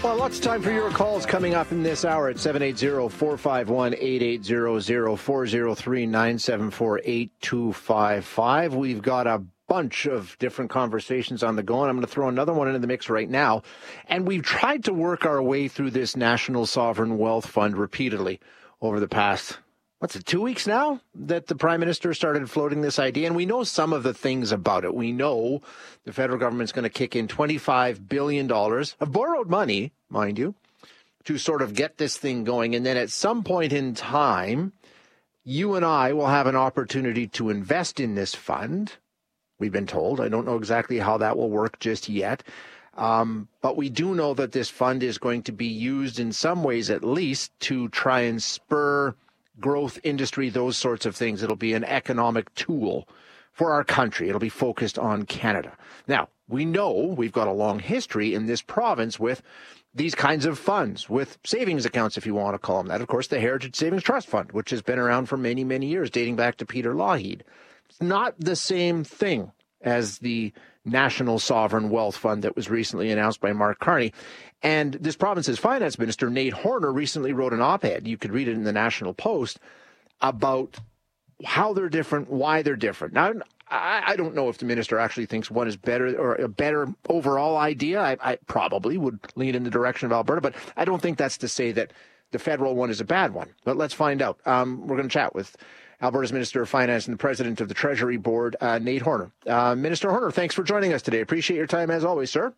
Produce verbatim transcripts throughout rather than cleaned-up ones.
Well, lots of time for your calls coming up in this hour at seven eight zero, four five one, eight eight zero zero, four zero three, nine seven four, eight two five five. We've got a bunch of different conversations on the go, and I'm going to throw another one into the mix right now. And we've tried to work our way through this National Sovereign Wealth Fund repeatedly over the past, what's it, two weeks now that the Prime Minister started floating this idea. And we know some of the things about it. We know the federal government's going to kick in twenty-five billion dollars of borrowed money, mind you, to sort of get this thing going. And then at some point in time, you and I will have an opportunity to invest in this fund. We've been told. I don't know exactly how that will work just yet. Um, but we do know that this fund is going to be used in some ways, at least, to try and spur growth, industry, those sorts of things. It'll be an economic tool for our country. It'll be focused on Canada. Now, we know we've got a long history in this province with these kinds of funds, with savings accounts, if you want to call them that. Of course, the Heritage Savings Trust Fund, which has been around for many, many years, dating back to Peter Lougheed. It's not the same thing as the National Sovereign Wealth Fund that was recently announced by Mark Carney. And this province's finance minister, Nate Horner, recently wrote an op-ed, you could read it in the National Post, about how they're different, why they're different. Now, I, I don't know if the minister actually thinks one is better or a better overall idea. I, I probably would lean in the direction of Alberta, but I don't think that's to say that the federal one is a bad one. But let's find out. Um, we're going to chat with Alberta's Minister of Finance and the President of the Treasury Board, uh, Nate Horner. Uh, Minister Horner, thanks for joining us today. Appreciate your time as always, sir.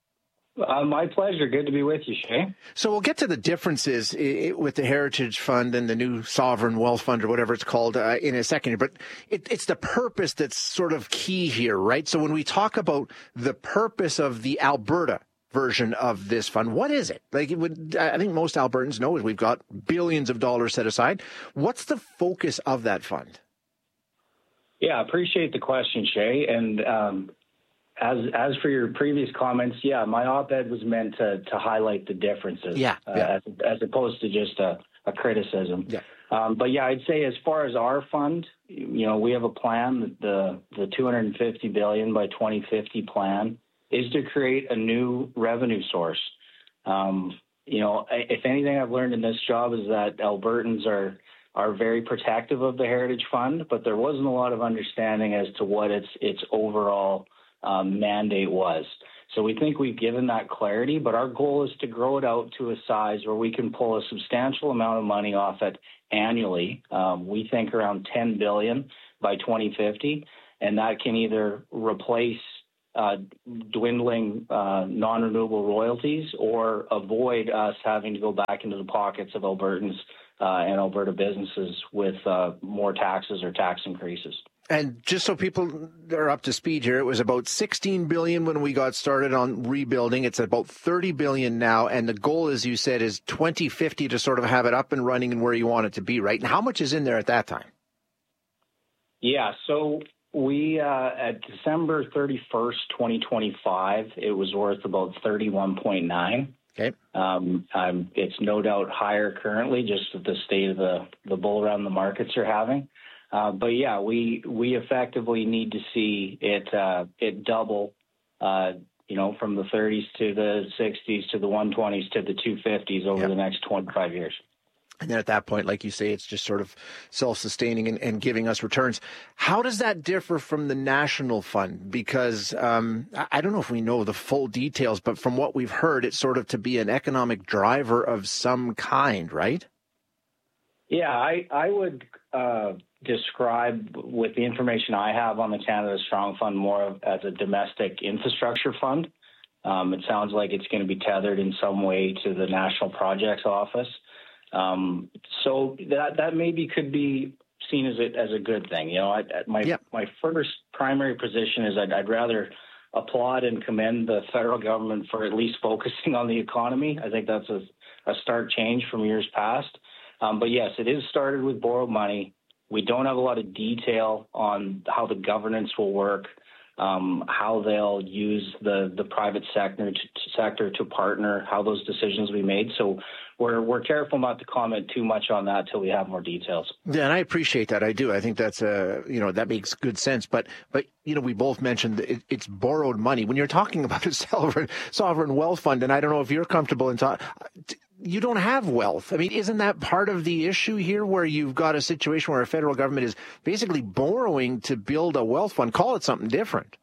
Uh, my pleasure. Good to be with you, Shay. So we'll get to the differences I- with the Heritage Fund and the new Sovereign Wealth Fund or whatever it's called uh, in a second. But it, it's the purpose that's sort of key here, right? So when we talk about the purpose of the Alberta version of this fund, what is it? Like, it would, I think most Albertans know is we've got billions of dollars set aside. What's the focus of that fund? Yeah, I appreciate the question, Shay. And um, as as for your previous comments, yeah, my op-ed was meant to to highlight the differences, yeah, uh, yeah. As, as opposed to just a, a criticism. Yeah. Um, but yeah, I'd say as far as our fund, you know, we have a plan, the the two hundred fifty billion dollars by twenty fifty plan is to create a new revenue source. Um, you know, if anything I've learned in this job is that Albertans are are very protective of the Heritage Fund, but there wasn't a lot of understanding as to what its its overall um, mandate was. So we think we've given that clarity, but our goal is to grow it out to a size where we can pull a substantial amount of money off it annually. Um, we think around ten billion dollars by twenty fifty, and that can either replace Uh, dwindling uh, non-renewable royalties or avoid us having to go back into the pockets of Albertans uh, and Alberta businesses with uh, more taxes or tax increases. And just so people are up to speed here, it was about sixteen billion dollars when we got started on rebuilding. It's about thirty billion dollars now, and the goal, as you said, is twenty fifty to sort of have it up and running and where you want it to be, right? And how much is in there at that time? Yeah, so we, uh, at December thirty-first, twenty twenty-five, it was worth about thirty-one point nine. Okay. Um, um, it's no doubt higher currently, just with the state of the, the bull run the markets are having. Uh, but yeah, we we effectively need to see it uh, it double, uh, you know, from the thirties to the sixties to the one twenties to the two fifties over yep. the next twenty-five years. And then at that point, like you say, it's just sort of self-sustaining and, and giving us returns. How does that differ from the National Fund? Because um, I, I don't know if we know the full details, but from what we've heard, it's sort of to be an economic driver of some kind, right? Yeah, I, I would uh, describe, with the information I have on the Canada Strong Fund, more of as a domestic infrastructure fund. Um, it sounds like it's going to be tethered in some way to the National Projects Office. Um, so that that maybe could be seen as a, as a good thing. You know, I, my yep. my first primary position is I'd, I'd rather applaud and commend the federal government for at least focusing on the economy. I think that's a, a stark change from years past. Um, but yes, it is started with borrowed money. We don't have a lot of detail on how the governance will work. um, how they'll use the, the private sector to, sector to partner, how those decisions will be made. So we're we're careful not to comment too much on that till we have more details. Yeah, and I appreciate that. I do. I think that's uh, you know, that makes good sense. But but you know, we both mentioned it, it's borrowed money. When you're talking about a sovereign sovereign wealth fund, and I don't know if you're comfortable in talking. You don't have wealth. I mean, isn't that part of the issue here, where you've got a situation where a federal government is basically borrowing to build a wealth fund? Call it something different.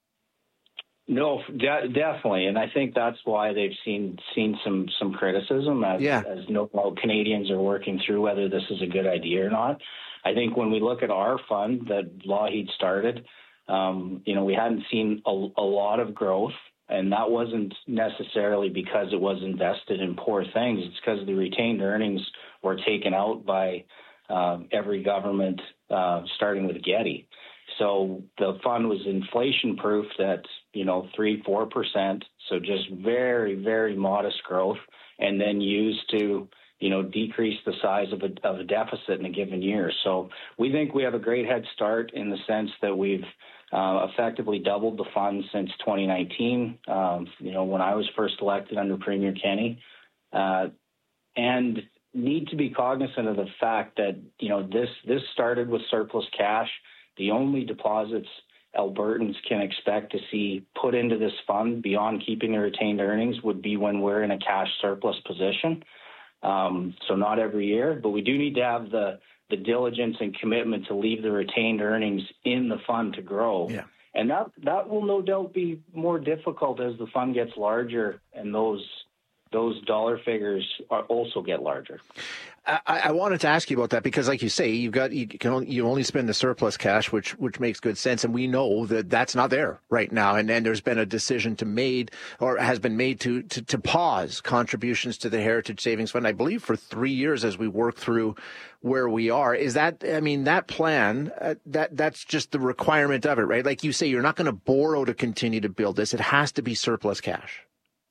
No, de- definitely, and I think that's why they've seen seen some some criticism as yeah. as no Canadians are working through whether this is a good idea or not. I think when we look at our fund that Lougheed started, um, you know, we hadn't seen a, a lot of growth. And that wasn't necessarily because it was invested in poor things. It's because the retained earnings were taken out by uh, every government, uh, starting with Getty. So the fund was inflation-proof at, you know, three, four percent. So just very, very modest growth, and then used to, you know, decrease the size of a, of a deficit in a given year. So we think we have a great head start in the sense that we've Uh, effectively doubled the fund since twenty nineteen, um, you know, when I was first elected under Premier Kenney, uh, and need to be cognizant of the fact that, you know, this, this started with surplus cash. The only deposits Albertans can expect to see put into this fund beyond keeping their retained earnings would be when we're in a cash surplus position. Um, so not every year, but we do need to have the the diligence and commitment to leave the retained earnings in the fund to grow. Yeah. And that, that will no doubt be more difficult as the fund gets larger and those those dollar figures are also get larger. I, I wanted to ask you about that because, like you say, you've got you can only, you only spend the surplus cash, which which makes good sense, and we know that that's not there right now. And and there's been a decision to made or has been made to, to to pause contributions to the Heritage Savings Fund, I believe, for three years as we work through where we are. Is that, I mean, that plan, uh, that that's just the requirement of it, right? Like you say, you're not going to borrow to continue to build this. It has to be surplus cash.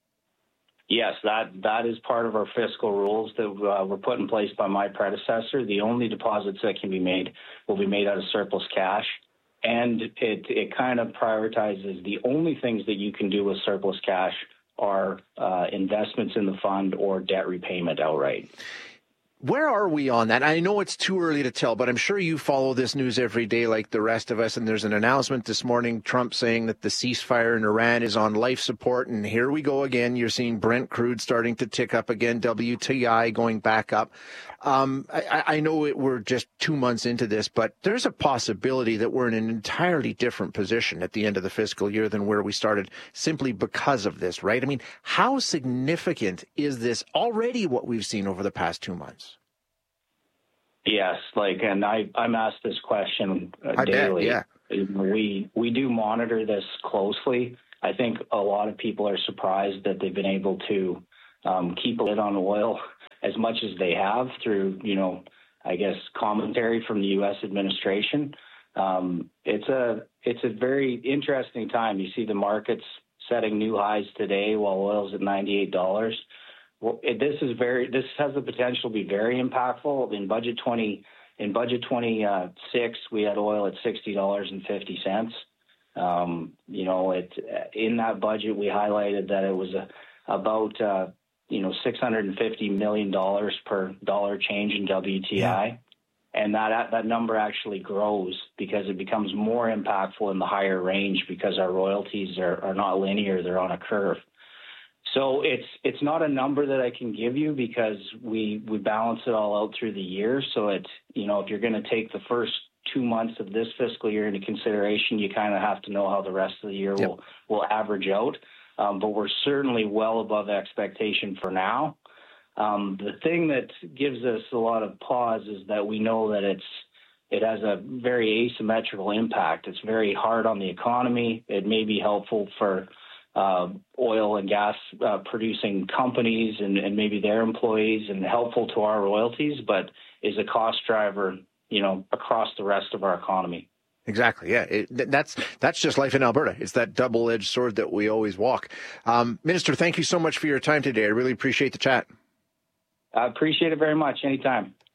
Yes, that that is part of our fiscal rules that uh, were put in place by my predecessor. The only deposits that can be made will be made out of surplus cash. And it, it kind of prioritizes the only things that you can do with surplus cash are uh, investments in the fund or debt repayment outright. Where are we on that? I know it's too early to tell, but I'm sure you follow this news every day like the rest of us. And there's an announcement this morning, Trump saying that the ceasefire in Iran is on life support. And here we go again. You're seeing Brent crude starting to tick up again, W T I going back up. Um, I, I know it, we're just two months into this, but there's a possibility that we're in an entirely different position at the end of the fiscal year than where we started simply because of this, right? I mean, how significant is this already, what we've seen over the past two months? Yes, like, and I, I'm asked this question uh, I daily. Bet, yeah. We we do monitor this closely. I think a lot of people are surprised that they've been able to um, keep a lid on oil as much as they have through, you know, I guess commentary from the U S administration. Um, it's a it's a very interesting time. You see the markets setting new highs today while oil's at ninety-eight dollars. Well, it, this is very. This has the potential to be very impactful. In budget twenty, in budget twenty-six, we had oil at sixty dollars and fifty cents. Um, you know, it in that budget we highlighted that it was a, about uh, you know six hundred and fifty million dollars per dollar change in W T I, yeah. And that that number actually grows because it becomes more impactful in the higher range because our royalties are, are not linear; they're on a curve. So it's it's not a number that I can give you because we, we balance it all out through the year. So it's, you know, if you're going to take the first two months of this fiscal year into consideration, you kind of have to know how the rest of the year yep. will, will average out. Um, but we're certainly well above expectation for now. Um, the thing that gives us a lot of pause is that we know that it's it has a very asymmetrical impact. It's very hard on the economy. It may be helpful for Uh, oil and gas uh, producing companies and, and maybe their employees and helpful to our royalties, but is a cost driver, you know, across the rest of our economy. Exactly. Yeah. It, that's, that's just life in Alberta. It's that double-edged sword that we always walk. Um, Minister, thank you so much for your time today. I really appreciate the chat. I appreciate it very much. Anytime.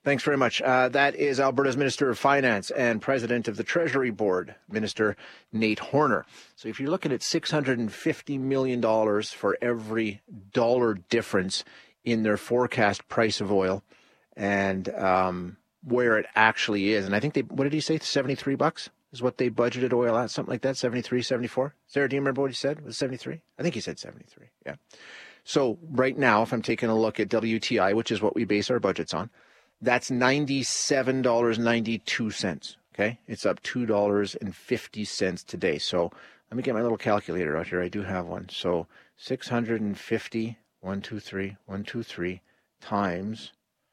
Thanks very much. Uh, that is Alberta's Minister of Finance and President of the Treasury Board, Minister Nate Horner. So if you're looking at six hundred fifty million dollars for every dollar difference in their forecast price of oil and um, where it actually is, and I think they, what did he say, seventy-three bucks is what they budgeted oil at, something like that, seventy-three, seventy-four? Sarah, do you remember what he said? Was it seventy-three? I think he said seventy-three, yeah. So right now, if I'm taking a look at W T I, which is what we base our budgets on, that's ninety-seven dollars and ninety-two cents, okay? It's up two dollars and fifty cents today. So let me get my little calculator out here. I do have one. So six hundred fifty, one, two, three, one, two, three, times,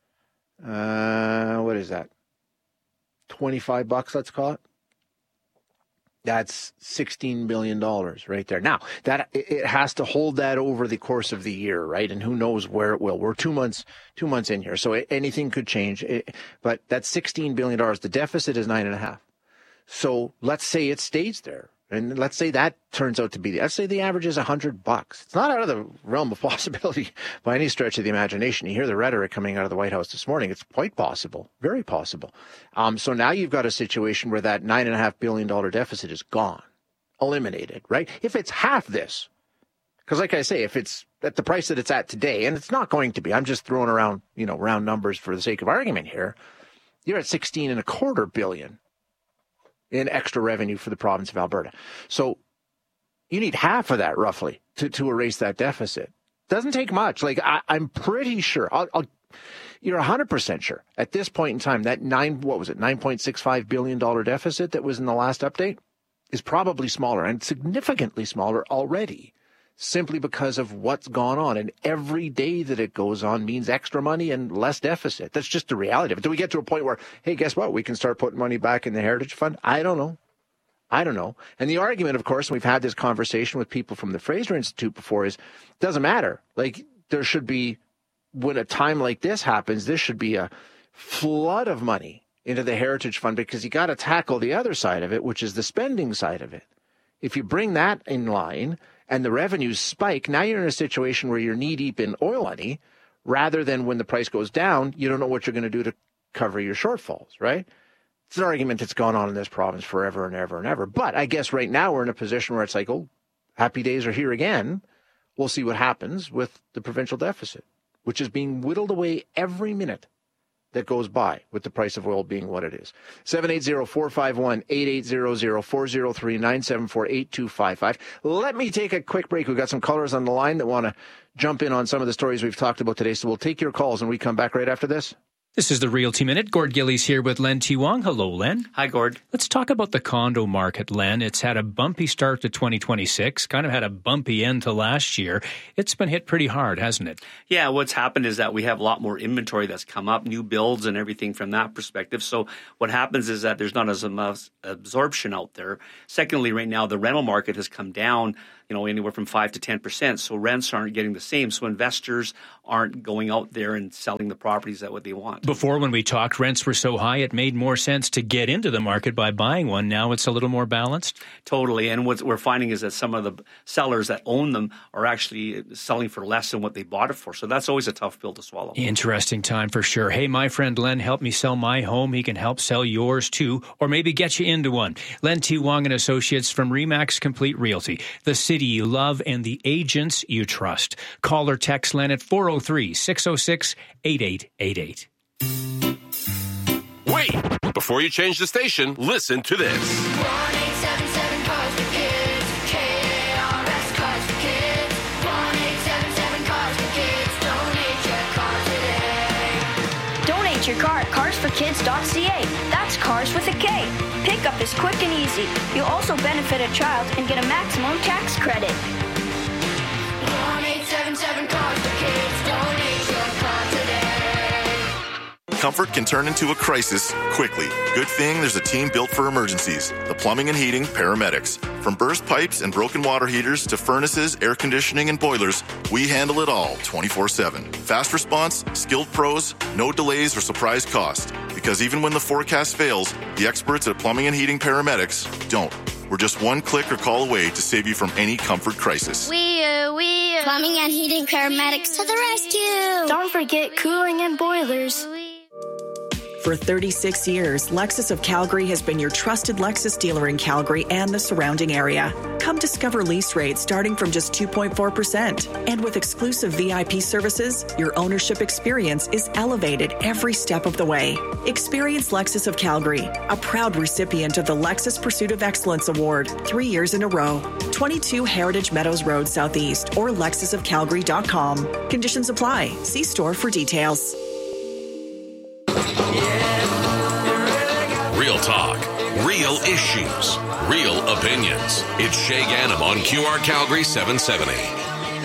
uh, what is that? twenty-five bucks, let's call it. That's sixteen billion dollars right there. Now, that it has to hold that over the course of the year, right? And who knows where it will. We're two months two months in here, so anything could change. But that's sixteen billion dollars. The deficit is nine and a half. So let's say it stays there. And let's say that turns out to be, let's say the average is one hundred bucks. It's not out of the realm of possibility by any stretch of the imagination. You hear the rhetoric coming out of the White House this morning. It's quite possible, very possible. Um, so now you've got a situation where that nine point five billion dollars deficit is gone, eliminated, right? If it's half this, because like I say, if it's at the price that it's at today, and it's not going to be, I'm just throwing around, you know, round numbers for the sake of argument here, you're at sixteen and a quarter billion in extra revenue for the province of Alberta. So you need half of that roughly to, to erase that deficit. Doesn't take much. Like I, I'm pretty sure, I'll, I'll, you're one hundred percent sure at this point in time, that nine, what was it, nine point six five billion dollars deficit that was in the last update is probably smaller and significantly smaller already, simply because of what's gone on. And every day that it goes on means extra money and less deficit. That's just the reality of it. Do we get to a point where, hey, guess what? We can start putting money back in the Heritage Fund? I don't know. I don't know. And the argument, of course, and we've had this conversation with people from the Fraser Institute before, is it doesn't matter. Like, there should be, when a time like this happens, there should be a flood of money into the Heritage Fund, because you got to tackle the other side of it, which is the spending side of it. If you bring that in line and the revenues spike, now you're in a situation where you're knee-deep in oil money, rather than when the price goes down, you don't know what you're going to do to cover your shortfalls, right? It's an argument that's gone on in this province forever and ever and ever. But I guess right now we're in a position where it's like, oh, happy days are here again. We'll see what happens with the provincial deficit, which is being whittled away every minute that goes by, with the price of oil being what it is. seven eight zero, four five one, eight eight zero zero, four zero three, nine seven four, eight two five five. Let me take a quick break. We've got some callers on the line that want to jump in on some of the stories we've talked about today. So we'll take your calls and we come back right after this. This is the Realty Minute. Gord Gillies here with Len T. Wong. Hello, Len. Hi, Gord. Let's talk about the condo market, Len. It's had a bumpy start to twenty twenty-six, kind of had a bumpy end to last year. It's been hit pretty hard, hasn't it? Yeah, what's happened is that we have a lot more inventory that's come up, new builds and everything from that perspective. So what happens is that there's not as much absorption out there. Secondly, right now, the rental market has come down, you know, anywhere from five to ten percent. So rents aren't getting the same. So investors aren't going out there and selling the properties at what they want. Before, when we talked, rents were so high, it made more sense to get into the market by buying one. Now it's a little more balanced. Totally. And what we're finding is that some of the sellers that own them are actually selling for less than what they bought it for. So that's always a tough pill to swallow. Interesting time for sure. Hey, my friend Len helped me sell my home. He can help sell yours too, or maybe get you into one. Len T. Wong and Associates from Remax Complete Realty, the city you love and the agents you trust. Call or text Len at four oh three, six oh six, eight eight eight eight. Wait! Before you change the station, listen to this. one eight seven seven Cars for Kids. K A R S Cars for Kids. one eight seven seven Cars for Kids. Donate your car today. Donate your car at cars for kids dot c a. That's cars with a K. Pickup is quick and easy. You'll also benefit a child and get a maximum tax credit. one eight seven seven Cars for Kids. Donate your car today. Comfort can turn into a crisis quickly. Good thing there's a team built for emergencies. The Plumbing and Heating Paramedics. From burst pipes and broken water heaters to furnaces, air conditioning, and boilers, we handle it all twenty-four seven. Fast response, skilled pros, no delays or surprise cost. Because even when the forecast fails, the experts at Plumbing and Heating Paramedics don't. We're just one click or call away to save you from any comfort crisis. We, uh, we, uh, Plumbing and Heating Paramedics to the rescue. Don't forget cooling and boilers. We- For thirty-six years, Lexus of Calgary has been your trusted Lexus dealer in Calgary and the surrounding area. Come discover lease rates starting from just two point four percent. And with exclusive V I P services, your ownership experience is elevated every step of the way. Experience Lexus of Calgary, a proud recipient of the Lexus Pursuit of Excellence Award, three years in a row. twenty-two Heritage Meadows Road Southeast or lexus of calgary dot com. Conditions apply. See store for details. Real talk, real issues, real opinions. It's Shay Ganem on Q R Calgary seven seventy.